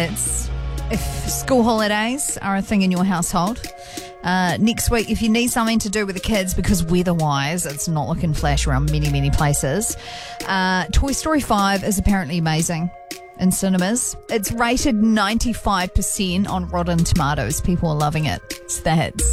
hits. If school holidays are a thing in your household. Next week, if you need something to do with the kids, because weather-wise, it's not looking flash around many, many places. Toy Story 5 is apparently amazing in cinemas. It's rated 95% on Rotten Tomatoes. People are loving it. It's the hits.